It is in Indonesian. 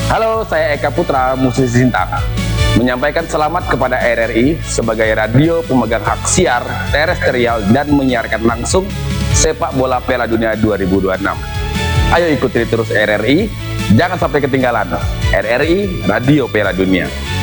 Halo, saya Eka Putra, musisi Sintang, menyampaikan selamat kepada RRI sebagai radio pemegang hak siar terestrial dan menyiarkan langsung sepak bola Piala Dunia 2026. Ayo ikuti terus RRI, jangan sampai ketinggalan. RRI Radio Piala Dunia.